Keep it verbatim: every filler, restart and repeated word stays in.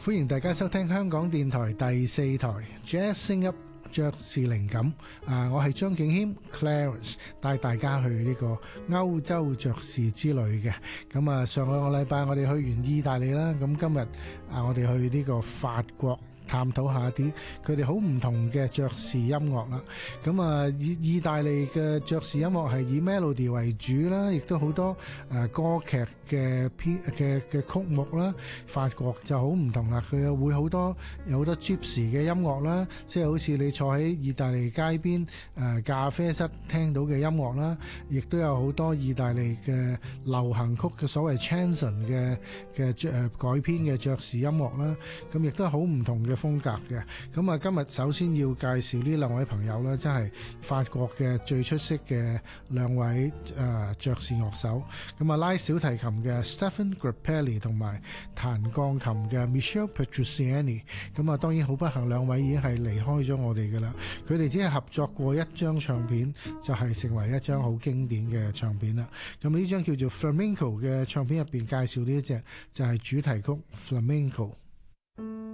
歡迎大家收聽香港電台第四台 Jazz Sing Up 爵士靈感。啊，我係張敬軒 Clarence， 帶大家去呢個歐洲爵士之旅嘅。咁啊，上個禮拜我哋去完意大利啦，咁今日啊，我哋去呢個法國。探討下啲佢哋好唔同嘅爵士音樂啦。咁啊，意意大利嘅爵士音樂係以 melody 為主啦，亦都好多誒歌劇嘅編嘅嘅曲目啦。法國就好唔同啦，佢又會好多有好多 gypsy 嘅音樂啦，即係好似你坐喺意大利街邊誒咖啡室聽到嘅音樂啦，亦都有好多意大利嘅流行曲嘅所謂 chanson 嘅嘅誒改編嘅爵士音樂啦。咁亦都係好唔同嘅風格嘅。咁啊，今日首先要介紹呢兩位朋友咧，真係法國嘅最出色嘅兩位誒爵士樂手。咁啊，拉小提琴嘅 Stephan Grappelli 同埋彈鋼琴嘅 Michel Petrucciani。咁啊，當然好不幸，兩位已經係離開咗我哋噶啦。佢哋只係合作過一張唱片，就係成為一張好經典嘅唱片啦。咁呢張叫做 Flamenco 嘅唱片入邊介紹呢一隻就係主題曲 Flamenco。